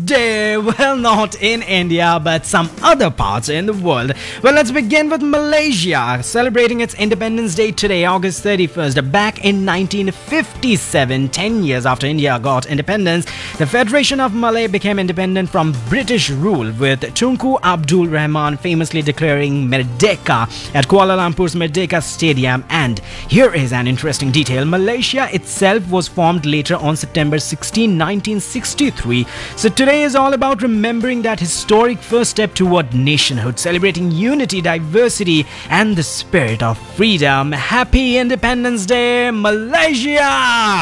Day. Well, not in India, but some other parts in the world. Well, let's begin with Malaysia, celebrating its Independence Day today, August 31st. Back in 1957, 10 years after India got independence, the Federation of Malay became independent from British rule, with Tunku Abdul Rahman famously declaring Merdeka at Kuala Lumpur's Merdeka Stadium. And here is an interesting detail. Malaysia itself was formed later on September 16, 1963. So today is all about remembering that historic first step toward nationhood, celebrating unity, diversity, and the spirit of freedom. Happy Independence Day, Malaysia!